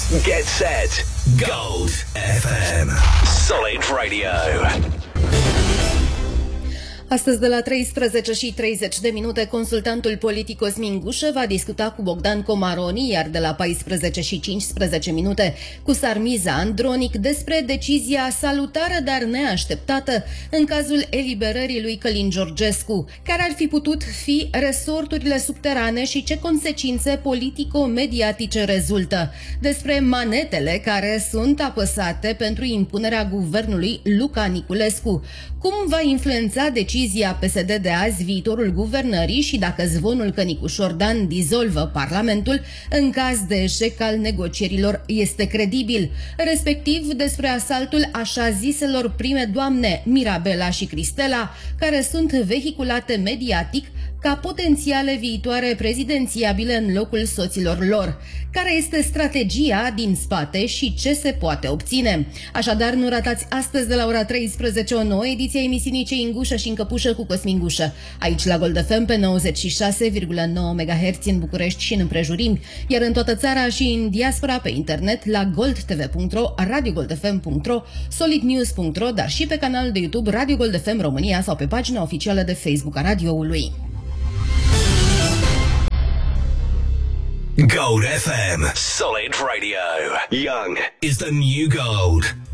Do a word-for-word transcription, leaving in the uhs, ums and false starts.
Get set. Gold F M. Solid Radio. Astăzi de la treisprezece și treizeci de minute, consultantul politic Cosmin Gușă va discuta cu Bogdan Comaroni, iar de la paisprezece și cincisprezece minute cu Sarmiza Andronic despre decizia salutară, dar neașteptată în cazul eliberării lui Călin Georgescu. Care ar fi putut fi resorturile subterane și ce consecințe politico-mediatice rezultă? Despre manetele care sunt apăsate pentru impunerea guvernului Luca Niculescu. Cum va influența decizia Decizia P S D de azi viitorul guvernării și dacă zvonul că Nicu Șordan dizolvă Parlamentul în caz de eșec al negocierilor este credibil, respectiv despre asaltul așa ziselor prime doamne Mirabela și Cristela, care sunt vehiculate mediatic ca potențiale viitoare prezidențiabile în locul soților lor. Care este strategia din spate și ce se poate obține? Așadar, nu ratați astăzi de la ora treisprezece o nouă ediția emisiunii Cei în gușă și în căpușă cu Cosmin Gușă, aici la Gold F M pe nouăzeci și șase virgulă nouă MHz în București și în împrejurimi, iar în toată țara și în diaspora pe internet la gold t v punct ro, radio gold f m punct ro, solid news punct ro, dar și pe canalul de YouTube Radio Gold F M România sau pe pagina oficială de Facebook a radioului. Gold F M. Solid Radio. Young is the new gold.